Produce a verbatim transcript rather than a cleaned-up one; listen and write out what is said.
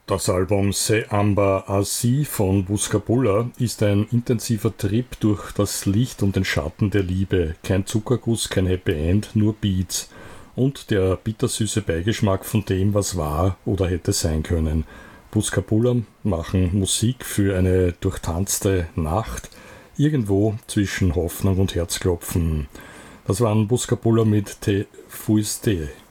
Das Album Se Amba Asi von Buscapula ist ein intensiver Trip durch das Licht und den Schatten der Liebe. Kein Zuckerguss, kein Happy End, nur Beats. Und der bittersüße Beigeschmack von dem, was war oder hätte sein können. Buscapula machen Musik für eine durchtanzte Nacht, irgendwo zwischen Hoffnung und Herzklopfen. Das waren Buscapula mit Te Fuiste.